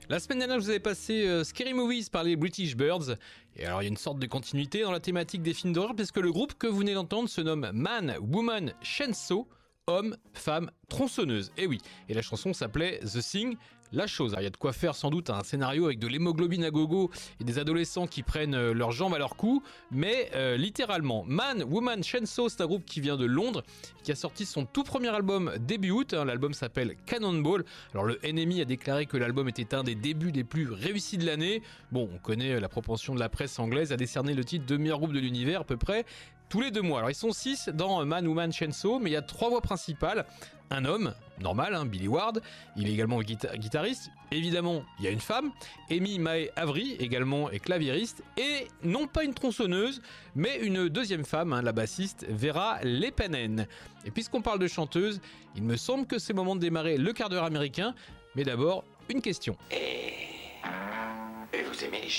La semaine dernière, je vous avais passé Scary Movies par les British Birds. Et alors, il y a une sorte de continuité dans la thématique des films d'horreur, puisque le groupe que vous venez d'entendre se nomme Man, Woman, Chainsaw, homme, femme, tronçonneuse. Et oui, et la chanson s'appelait The Thing, la chose. Alors, il y a de quoi faire sans doute un scénario avec de l'hémoglobine à gogo et des adolescents qui prennent leurs jambes à leur cou, mais littéralement, Man, Woman, Chainsaw, c'est un groupe qui vient de Londres, qui a sorti son tout premier album début août. L'album s'appelle Cannonball. Alors le NME a déclaré que l'album était un des débuts les plus réussis de l'année. Bon, on connaît la propension de la presse anglaise à décerner le titre de meilleur groupe de l'univers à peu près tous les 2 mois. Alors ils sont 6 dans Man, Woman, Chainsaw, mais il y a 3 voix principales. Un homme, normal, Billy Ward, il est également guitariste. Évidemment, il y a une femme, Amy Mae Avery, également est claviériste. Et non pas une tronçonneuse, mais une deuxième femme, la bassiste Vera Lepanen. Et puisqu'on parle de chanteuse, il me semble que c'est le moment de démarrer le quart d'heure américain. Mais d'abord, une question. Et vous aimez les chiens ?